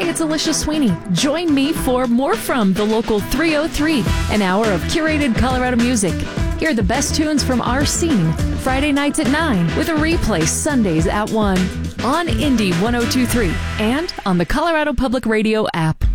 Hey, it's Alicia Sweeney. Join me for more from the local 303, an hour of curated Colorado music. Hear the best tunes from our scene Friday nights at 9 with a replay Sundays at 1 on Indie 1023 and on the Colorado Public Radio app.